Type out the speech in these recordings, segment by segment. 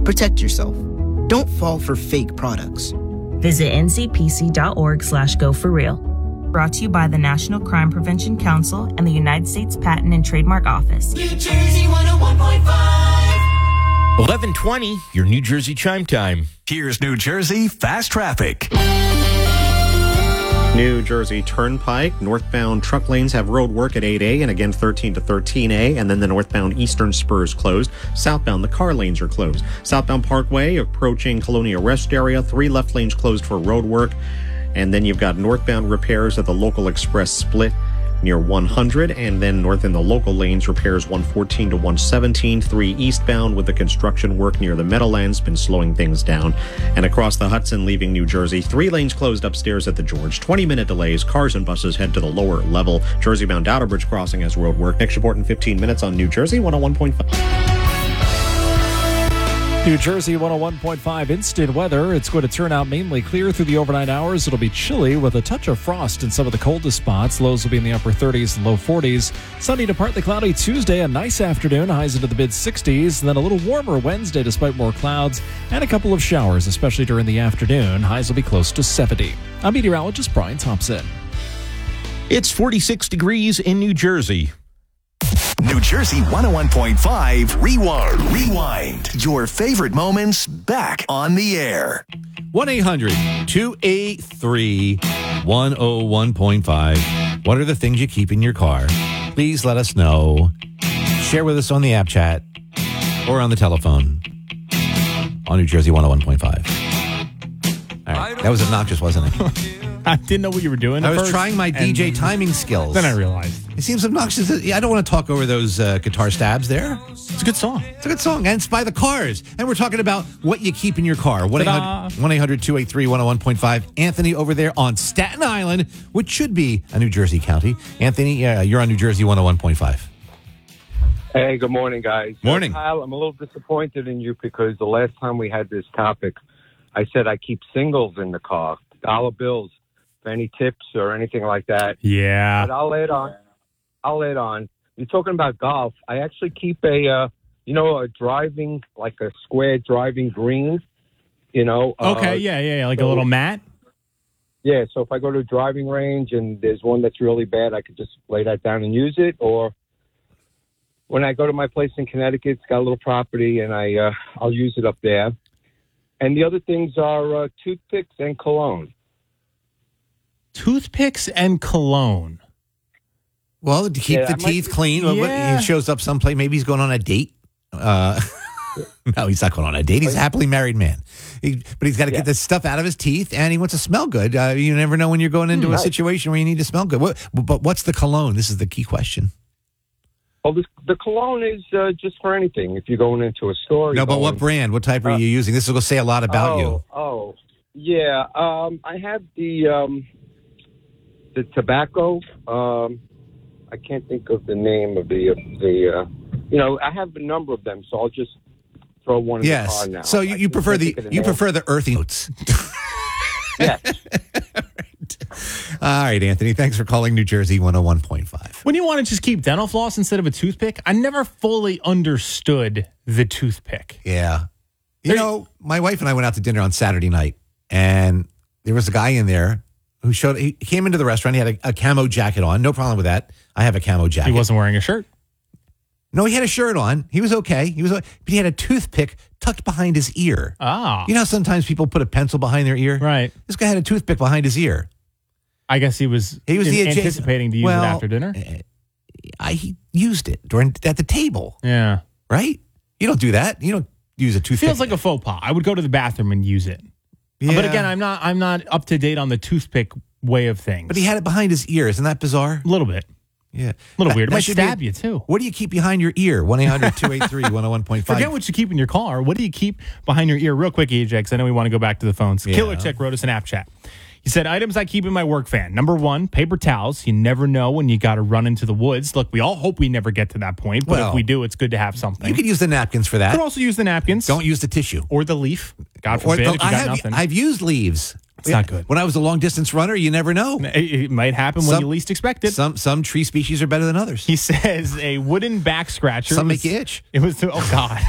Protect yourself. Don't fall for fake products. Visit ncpc.org/go4real. Brought to you by the National Crime Prevention Council and the United States Patent and Trademark Office. New Jersey 101.5. 11:20, your New Jersey chime time. Here's New Jersey Fast Traffic. New Jersey Turnpike, northbound truck lanes have road work at 8A and again 13 to 13A, and then the northbound eastern spur is closed. Southbound, the car lanes are closed. Southbound Parkway, approaching Colonia Rest Area, 3 left lanes closed for road work. And then you've got northbound repairs at the local express split near 100, and then north in the local lanes, repairs 114 to 117, 3 eastbound with the construction work near the Meadowlands been slowing things down. And across the Hudson leaving New Jersey, 3 lanes closed upstairs at the George. 20-minute delays. Cars and buses head to the lower level. Jersey-bound Outer Bridge Crossing has road work. Next report in 15 minutes on New Jersey 101.5. New Jersey 101.5 instant weather. It's going to turn out mainly clear through the overnight hours. It'll be chilly with a touch of frost in some of the coldest spots. Lows will be in the upper 30s and low 40s. Sunny to partly cloudy Tuesday, a nice afternoon, highs into the mid-60s. And then a little warmer Wednesday despite more clouds and a couple of showers, especially during the afternoon. Highs will be close to 70. I'm meteorologist Brian Thompson. It's 46 degrees in New Jersey. New Jersey 101.5 Rewind. Your favorite moments back on the air. 1-800-283-101.5. What are the things you keep in your car? Please let us know. Share with us on the app chat or on the telephone on New Jersey 101.5. All right. That was obnoxious, wasn't it? I didn't know what you were doing. I was trying my DJ timing skills. Then I realized. It seems obnoxious. I don't want to talk over those guitar stabs there. It's a good song. It's a good song. And it's by the Cars. And we're talking about what you keep in your car. 1-800-283-101.5. Anthony over there on Staten Island, which should be a New Jersey county. Anthony, you're on New Jersey 101.5. Hey, good morning, guys. Morning. Kyle, I'm a little disappointed in you because the last time we had this topic, I said I keep singles in the car, dollar bills, for any tips or anything like that. Yeah. But I'll add on. You're talking about golf. I actually keep a driving, like a square driving green, Okay, yeah. Like a little mat? Yeah, so if I go to a driving range and there's one that's really bad, I could just lay that down and use it. Or when I go to my place in Connecticut, it's got a little property, and I'll use it up there. And the other things are toothpicks and cologne. Toothpicks and cologne. Well, to keep the teeth clean. Yeah. He shows up someplace. Maybe he's going on a date. No, he's not going on a date. He's a happily married man. But he's got to get this stuff out of his teeth, and he wants to smell good. You never know when you're going into a situation where you need to smell good. But what's the cologne? This is the key question. Well, the cologne is just for anything. If you're going into a store. No, but what brand? What type are you using? This will say a lot about you. Oh, yeah. I have the tobacco. I can't think of the name of the. I have a number of them, so I'll just throw one in the car now. So you prefer the earthy notes. Yes. All right, Anthony. Thanks for calling New Jersey 101.5. When you want to just keep dental floss instead of a toothpick, I never fully understood the toothpick. Yeah. My wife and I went out to dinner on Saturday night, and there was a guy in there who he came into the restaurant. He had a camo jacket on. No problem with that. I have a camo jacket. He wasn't wearing a shirt. No, he had a shirt on. He was okay. But he had a toothpick tucked behind his ear. Ah. You know how sometimes people put a pencil behind their ear? Right. This guy had a toothpick behind his ear. I guess he was anticipating to use it after dinner. He used it at the table. Yeah. Right? You don't do that. You don't use a toothpick. Feels like a faux pas. I would go to the bathroom and use it. Yeah. But again, I'm not up to date on the toothpick way of things. But he had it behind his ear. Isn't that bizarre? A little bit. Yeah. A little weird. It might stab you, too. What do you keep behind your ear? 1-800-283-101.5. Forget what you keep in your car. What do you keep behind your ear? Real quick, EJ, because I know we want to go back to the phones. Yeah. Killer Chick wrote us an app chat. He said, items I keep in my work van. Number 1, paper towels. You never know when you got to run into the woods. Look, we all hope we never get to that point, but if we do, it's good to have something. You could use the napkins for that. You could also use the napkins. Don't use the tissue. Or the leaf. God forbid if you got nothing. I've used leaves. It's not good. When I was a long-distance runner, you never know. It might happen when you least expect it. Some tree species are better than others. He says a wooden back scratcher. Some make you itch. It was, oh, God.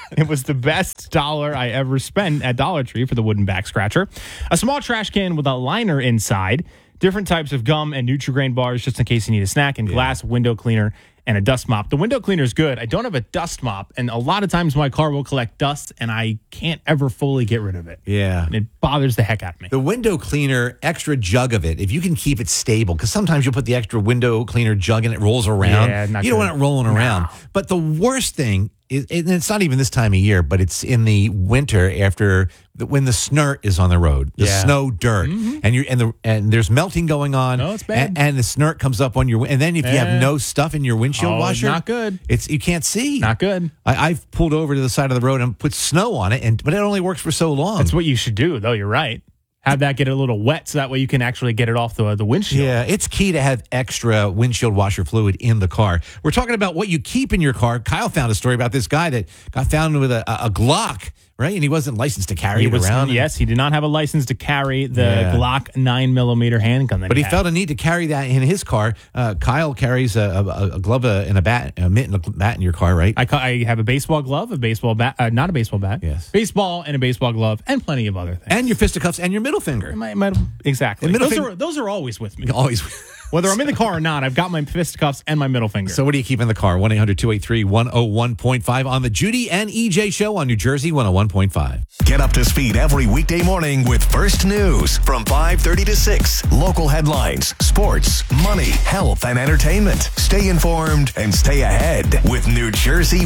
It was the best dollar I ever spent at Dollar Tree for the wooden back scratcher. A small trash can with a liner inside, different types of gum and Nutri-Grain bars just in case you need a snack, and glass window cleaner and a dust mop. The window cleaner is good. I don't have a dust mop, and a lot of times my car will collect dust, and I can't ever fully get rid of it. Yeah. And it bothers the heck out of me. The window cleaner, extra jug of it, if you can keep it stable, because sometimes you'll put the extra window cleaner jug and it rolls around. Yeah, not you don't good. want it rolling around. But the worst thing is, and it's not even this time of year, but it's in the winter when the snert is on the road, the snow, dirt, and there's melting going on. No, it's bad. And the snert comes up on your, and then if you have no stuff in your windshield washer, not good. You can't see. Not good. I've pulled over to the side of the road and put snow on it, but it only works for so long. That's what you should do, though. You're right. Have that get a little wet so that way you can actually get it off the windshield. Yeah, it's key to have extra windshield washer fluid in the car. We're talking about what you keep in your car. Kyle found a story about this guy that got found with a Glock, right? And he wasn't licensed to carry it around. Yes, he did not have a license to carry the Glock 9mm handgun. But he felt a need to carry that in his car. Kyle carries a glove and a bat, a mitt and a bat in your car, right? I have a baseball glove, a baseball bat, not a baseball bat. Yes. Baseball and a baseball glove, and plenty of other things. And your fisticuffs and your middle finger. Exactly. Middle those are always with me. Always. Whether I'm in the car or not, I've got my fisticuffs and my middle finger. So what do you keep in the car? 1-800-283-101.5 on the Judy and EJ Show on New Jersey 101.5. Get up to speed every weekday morning with First News from 5:30 to 6. Local headlines, sports, money, health, and entertainment. Stay informed and stay ahead with New Jersey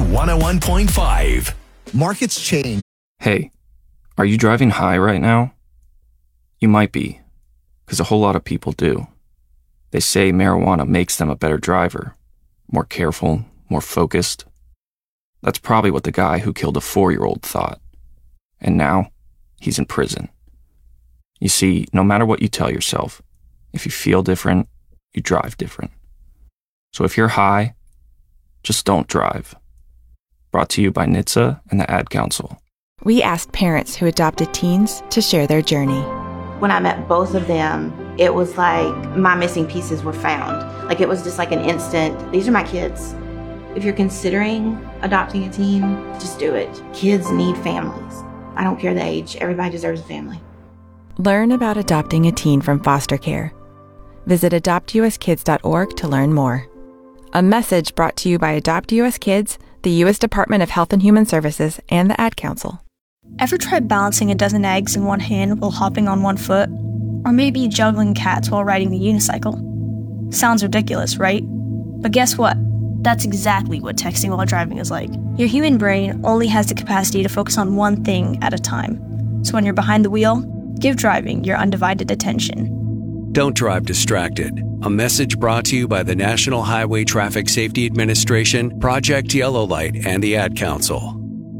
101.5. Markets change. Hey, are you driving high right now? You might be, because a whole lot of people do. They say marijuana makes them a better driver, more careful, more focused. That's probably what the guy who killed a 4-year-old thought. And now, he's in prison. You see, no matter what you tell yourself, if you feel different, you drive different. So if you're high, just don't drive. Brought to you by NHTSA and the Ad Council. We asked parents who adopted teens to share their journey. When I met both of them, it was like my missing pieces were found. Like it was just like an instant, these are my kids. If you're considering adopting a teen, just do it. Kids need families. I don't care the age, everybody deserves a family. Learn about adopting a teen from foster care. Visit adoptuskids.org to learn more. A message brought to you by Adopt US Kids, the U.S. Department of Health and Human Services, and the Ad Council. Ever tried balancing a dozen eggs in one hand while hopping on one foot? Or maybe juggling cats while riding the unicycle? Sounds ridiculous, right? But guess what? That's exactly what texting while driving is like. Your human brain only has the capacity to focus on one thing at a time. So when you're behind the wheel, give driving your undivided attention. Don't drive distracted. A message brought to you by the National Highway Traffic Safety Administration, Project Yellow Light, and the Ad Council.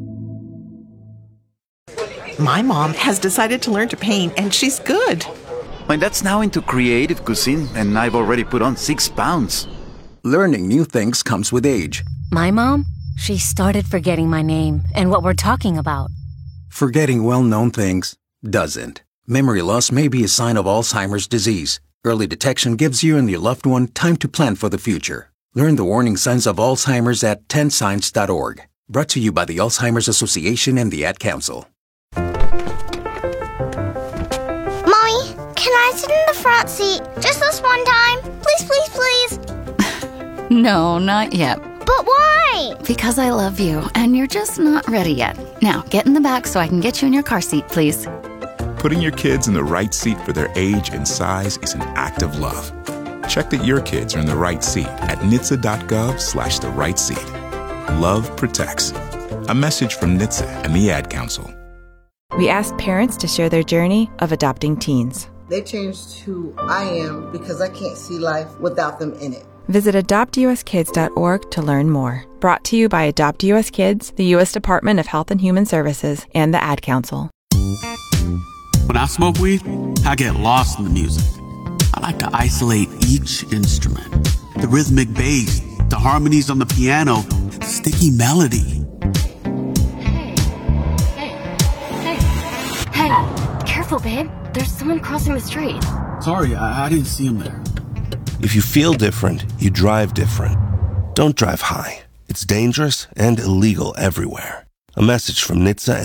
My mom has decided to learn to paint, and she's good. My dad's now into creative cuisine, and I've already put on 6 pounds. Learning new things comes with age. My mom, she started forgetting my name and what we're talking about. Forgetting well-known things doesn't. Memory loss may be a sign of Alzheimer's disease. Early detection gives you and your loved one time to plan for the future. Learn the warning signs of Alzheimer's at 10signs.org. Brought to you by the Alzheimer's Association and the Ad Council. Mommy, can I sit in the front seat just this one time? Please, please, please. No, not yet. But why? Because I love you, and you're just not ready yet. Now, get in the back so I can get you in your car seat, please. Putting your kids in the right seat for their age and size is an act of love. Check that your kids are in the right seat at NHTSA.gov/the right seat. Love protects. A message from NHTSA and the Ad Council. We asked parents to share their journey of adopting teens. They changed who I am because I can't see life without them in it. Visit adoptuskids.org to learn more. Brought to you by Adopt US Kids, the U.S. Department of Health and Human Services, and the Ad Council. When I smoke weed, I get lost in the music. I like to isolate each instrument. The rhythmic bass, the harmonies on the piano, the sticky melody. Hey, careful, babe. There's someone crossing the street. Sorry, I didn't see him there. If you feel different, you drive different. Don't drive high. It's dangerous and illegal everywhere. A message from NHTSA